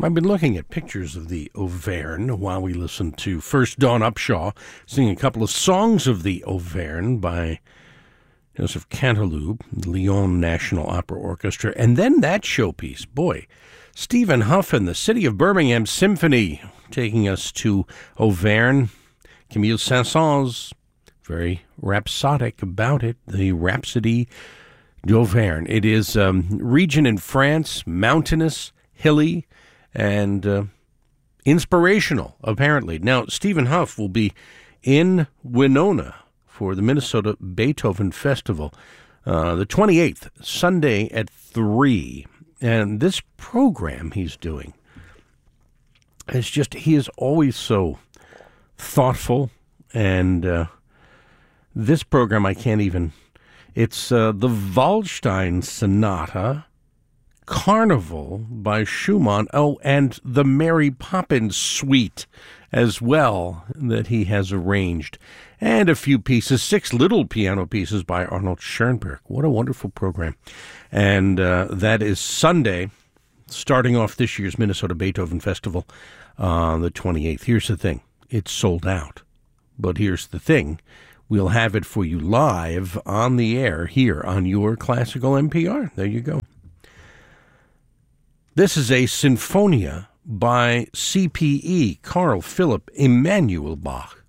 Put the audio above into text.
I've been looking at pictures of the Auvergne while we listen to first Dawn Upshaw singing a couple of songs of the Auvergne by Joseph Canteloup, the Lyon National Opera Orchestra, and then that showpiece. Boy, Stephen Huff and the City of Birmingham Symphony taking us to Auvergne. Camille Saint-Saëns, very rhapsodic about it, the Rhapsody d'Auvergne. It is a region in France, mountainous, hilly, and inspirational, apparently. Now, Stephen Huff will be in Winona for the Minnesota Beethoven Festival, the 28th, Sunday at 3. And this program he's doing is just, he is always so thoughtful. And this program, I can't even, it's the Waldstein Sonata, Carnival by Schumann, and the Mary Poppins Suite as well that he has arranged, and a few pieces, 6 little piano pieces by Arnold Schoenberg. What a wonderful program. And that is Sunday, starting off this year's Minnesota Beethoven Festival, the 28th. Here's the thing, it's sold out. But here's the thing, we'll have it for you live on the air here on your Classical NPR. There you go. This is a Sinfonia by CPE, Carl Philipp Emanuel Bach.